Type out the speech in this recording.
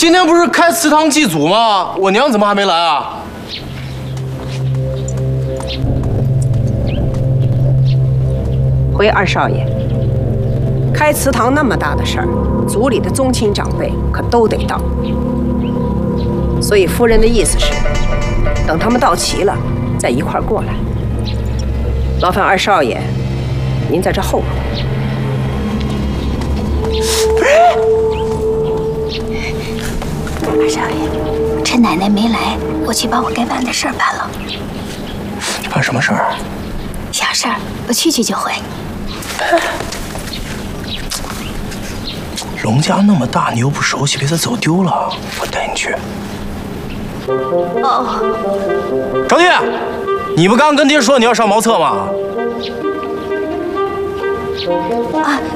今天不是开祠堂祭祖吗？我娘怎么还没来啊？ 回二少爷，开祠堂那么大的事儿，族里的宗亲长辈可都得到。所以夫人的意思是，等他们到齐了，再一块儿过来。劳烦二少爷，您在这候着。 二少爷，趁奶奶没来，我去把我该办的事儿办了。 办什么事儿？ 小事儿，我去就回。 龙家那么大，你又不熟悉，别再走丢了。我带你去。 哦， 招弟，你不刚跟爹说你要上茅厕吗？ 啊，